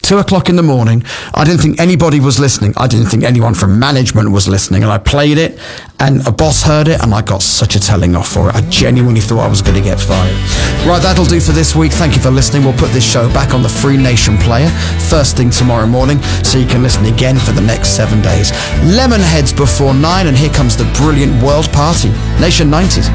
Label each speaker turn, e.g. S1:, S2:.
S1: 2 o'clock in the morning. I didn't think anybody was listening. I didn't think anyone from management was listening. And I played it, and a boss heard it, and I got such a telling off for it. I genuinely thought I was going to get fired. Right, that'll do for this week. Thank you for listening. We'll put this show back on the Free Nation player first thing tomorrow morning, so you can listen again for the next 7 days. Lemonheads before 9, and here comes the brilliant World Party. Nation 90s.